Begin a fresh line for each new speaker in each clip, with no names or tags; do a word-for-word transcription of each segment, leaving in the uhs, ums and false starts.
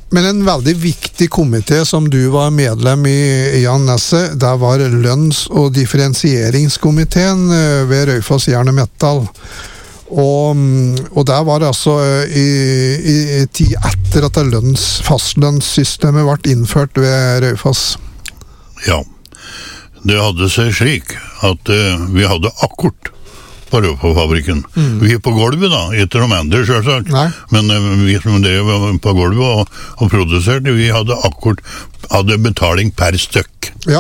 Men en veldig viktig komité som du var medlem i, Jan Nesse, det var lønns- og differensieringskomiteen ved Raufoss Jern og Metall. Og, og der var det altså i, i, i tid etter at lønns, fastlønnssystemet ble innført ved Raufoss.
Ja, det hadde seg slik at uh, vi hadde akkord på Raufoss-fabrikken. Mm. Vi på gulvet da, etter de andre selvsagt, men uh, vi som drev på gulvet og, og produserte, vi hadde akkord, hadde betaling per stykk.
Ja.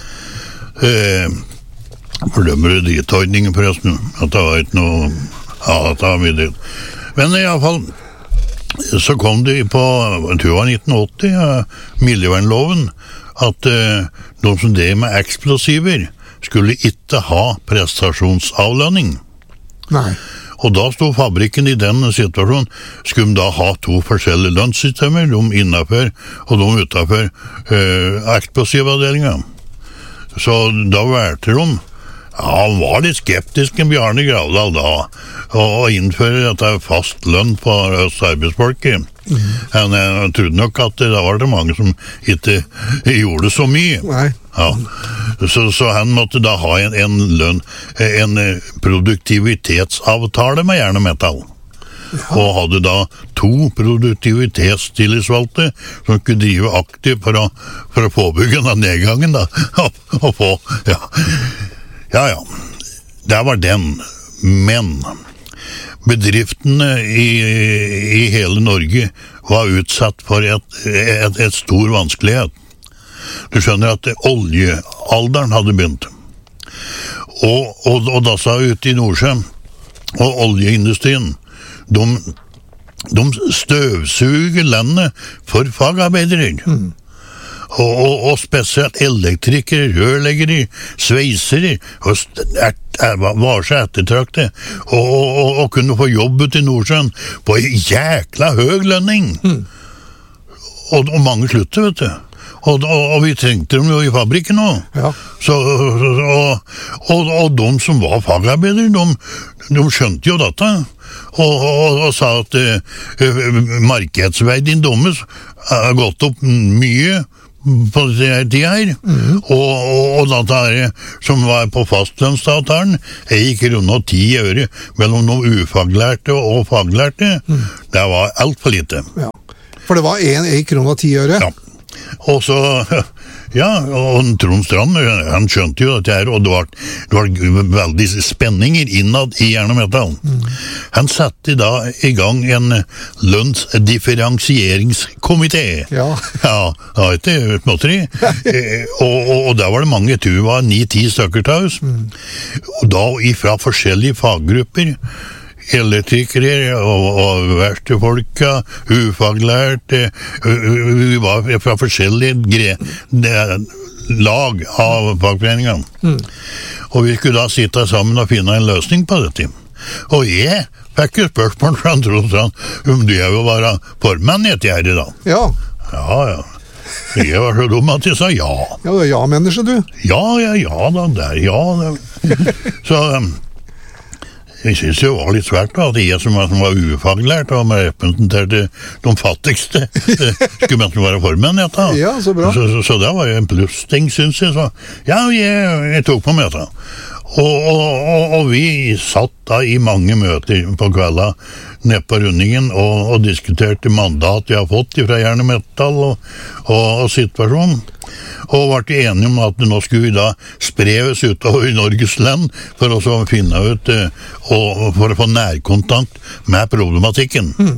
Uh, fordømmer det dritordningen forresten, at det var ikke noe... Ja, det var mye dritt. Men i alle fall, så kom det på, jeg tror det var nitten åtti, uh, miljøvernloven, at uh, de som drev med eksplosiver skulle ikke ha prestasjonsavlønning.
Nei.
Og da stod fabrikken i den situasjonen, skulle de da ha to forskjellige lønnssystemer, de innenfor og de utenfor uh, eksplosivavdelingen. Så da valgte de. Ja, han var litt skeptisk, Bjarne Gravdal da, og innføre dette fast lønn på arbeidsfolket. Mm. Han, jeg trodde nok at det var det mange som ikke gjorde så mye.
Nei.
Ja. Så, så han måtte da ha en, en lønn, en produktivitetsavtale med Jern og Metall. Ja. Og hadde da to produktivitetstillitsvalgte som skulle drive aktivt for å, for å påbygge den nedgangen da, og, og få, ja. Ja, ja, det var den, men bedriftene i, i hele Norge var utsatt for et, et, et stor vanskelighet. Du skjønner at oljealderen hadde begynt. Og, og, og da sa ute i Nordsjøen, og oljeindustrien, de, de støvsuger landet for fagarbeidere. Mm. Og, og, og spesielt elektrikere, rørleggere, sveisere, og et, var så ettertraktet, og, og, og, og kunne få jobb ut i Nordsjøen på en jækla høy lønning. Mm. Og, og mange slutter, vet du. Og, og, og vi trengte dem jo i fabrikken nå. Ja. Så, og, og, og de som var fagarbeidere, de, de skjønte jo dette. Og, og, og sa at uh, markedsverdien deres har gått opp mye på denne tida her, mm. og, og, og dette her som var på fastlønnsavtalen, ei krone og ti øre mellom noen ufaglærte og faglærte. Mm. Det var alt for lite. Ja.
For det var en, en krone og ti øre?
Ja. Og så, ja, og Trond Strand, han skjønte jo dette her, og det var, det var veldig spenninger innad i Jern og Metall. Mm. Han satte da i gang en lønnsdifferensieringskomité. Ja. Ja, det var ikke småtteri. og, og, og der var det mange, jeg tror det var ni-ti stykker til oss. Mm. Og da ifra forskjellige faggrupper, elektrikere og, og verkstedfolka, ufaglært, vi var fra forskjellige gre, lag av fagforeningene. Mm. Og vi skulle da sitte sammen og finne en løsning på dette. Og jeg fikk jo spørsmål fra Trond om du vil være formann i et gjerde da.
Ja.
Ja, ja. Jeg var så dum at jeg sa ja.
Ja, det er ja-menneske du.
Ja, ja, ja da, det er ja. Det. Så... Jeg synes det var litt svært da, at jeg som var, som var ufaglært og med representerte de fattigste skulle man være formenn i dette.
Ja, så bra.
Så, så, så det var jo en plussting, synes jeg. Så, ja, jeg, jeg tok på med dette. Og, og, og, og vi satt da i mange møter på kvelda nede på rundingen og, og diskuterte mandat vi har fått fra Jern og Metall og, og, og situasjonen. Og ble enige om at nå skulle vi da spreves utover i Norges land for å finne ut og for å få nærkontakt med problematikken. Mm.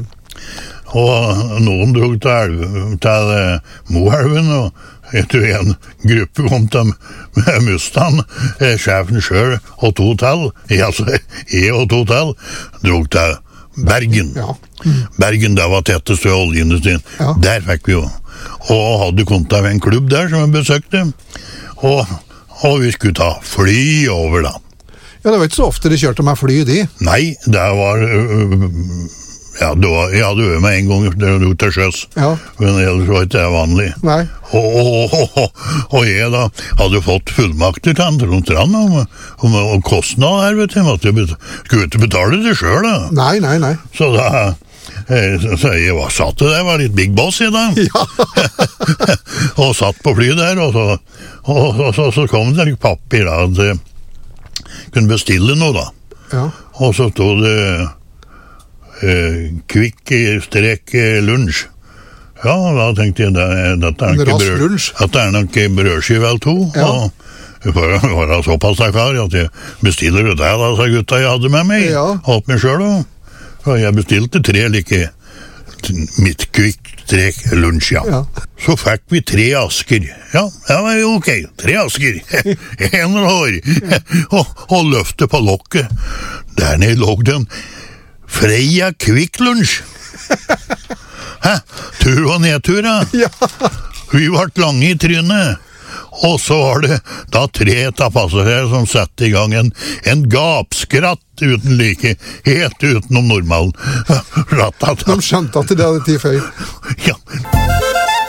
Og noen drog til, til Moelven, og jeg tror en gruppe kom til Mustang, sjefen selv og to til, altså jeg og to til, drog til Bergen. Ja. Mm. Bergen, det var tettest ved oljeindustrien. Ja. Der fikk vi jo. Og hadde kontakt med en klubb der som vi besøkte, og, og vi skulle ta fly over da.
Ja, det var ikke så ofte de kjørte med fly, de.
Nei, det var... Øh, ja, det var, jeg hadde øvet meg en gang ut til sjøs, ja. Men ellers var ikke det vanlig.
Nei.
Og, og, og, og jeg da hadde fått fullmakter til han Trond Strand om, om, om kostnad her, vet du. Jeg skulle ikke betale det selv da.
Nei, nei, nei.
Så da, Så jeg var satt det der, var litt big boss i dag.
Ja.
Og satt på fly der, og så, og, og, så, så kom det litt papir da, at jeg kunne bestille noe da.
Ja.
Og så stod det eh, kvikk strek lunsj. Ja, da tenkte jeg, det, dette er
En
ikke
rask
brød,
lunsj.
dette er nok brødskive eller to.
Ja.
Og for å være såpass der klar, at jeg bestiller det der, da, sa gutta jeg hadde med meg.
Ja.
Holdt meg selv, og og jeg bestilte tre like mitt kvikk strek lunsj, ja.
Ja.
Så fikk vi tre asker. Ja, det var jo ok. Tre asker. En hår. og, og løfte på lokket. Der nede lå den Freia Kvikk Lunsj. Hæ? Tur og nedtur, da.
Ja.
Vi ble lange i trynet. Og så var det da tre av passasjerer som satte i gang en, en gapskratt uten like, helt utenom normalen.
De skjønte at det hadde tid før.
Ja,